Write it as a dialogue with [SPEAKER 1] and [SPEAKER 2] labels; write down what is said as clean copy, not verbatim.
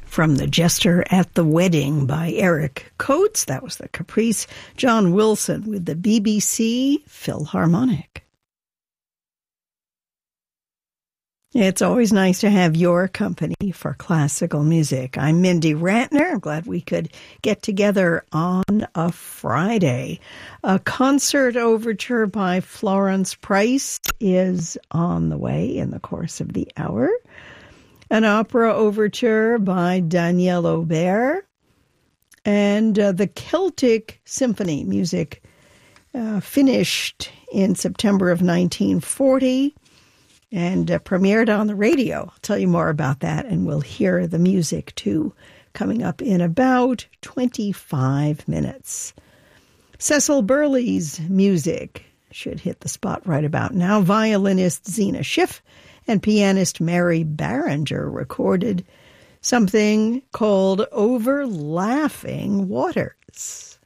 [SPEAKER 1] From The Jester at the Wedding by Eric Coates. That was the Caprice. John Wilson with the BBC Philharmonic. It's always nice to have your company for classical music. I'm Mindy Ratner. I'm glad we could get together on a Friday. A concert overture by Florence Price is on the way in the course of the hour. An opera overture by Daniel Aubert. And the Celtic Symphony music finished in September of 1940. And premiered on the radio. I'll tell you more about that, and we'll hear the music, too, coming up in about 25 minutes. Cecil Burley's music should hit the spot right about now. Violinist Zena Schiff and pianist Mary Barringer recorded something called Over Laughing Waters.